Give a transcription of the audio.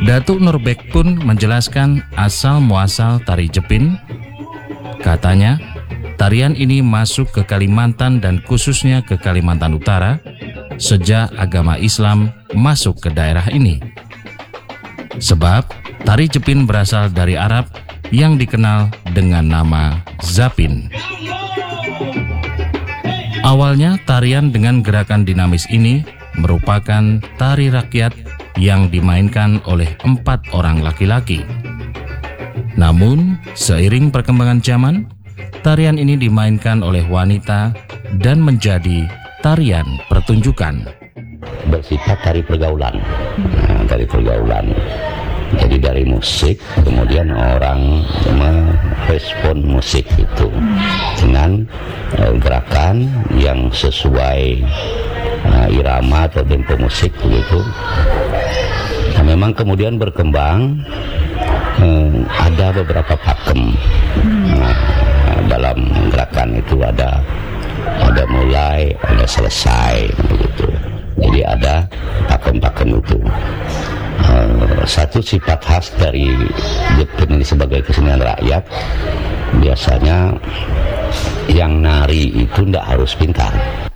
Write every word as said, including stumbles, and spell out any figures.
Datuk Nurbek pun menjelaskan asal-muasal tari Jepin. Katanya, tarian ini masuk ke Kalimantan dan khususnya ke Kalimantan Utara sejak agama Islam masuk ke daerah ini. Sebab tari Jepin berasal dari Arab yang dikenal dengan nama Zapin. Awalnya tarian dengan gerakan dinamis ini merupakan tari rakyat yang dimainkan oleh empat orang laki-laki. Namun, seiring perkembangan zaman, tarian ini dimainkan oleh wanita dan menjadi tarian pertunjukan. Bersifat tari pergaulan, nah, tari pergaulan. Jadi dari musik, kemudian orang merespon musik itu dengan uh, gerakan yang sesuai uh, irama atau tempo musik begitu. Nah, memang kemudian berkembang, uh, ada beberapa pakem. Nah, dalam gerakan itu ada ada mulai, ada selesai begitu. Jadi ada pakem-pakem itu. Uh, satu sifat khas dari Jepun ini sebagai kesenian rakyat, biasanya yang nari itu tidak harus pintar.